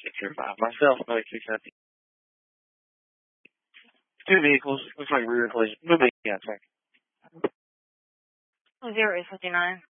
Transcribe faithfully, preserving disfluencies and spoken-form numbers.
six zero five. Myself, another two seventy. Two vehicles. Looks like rear collision. Moving. Yeah, sorry. Zero eight fifty nine.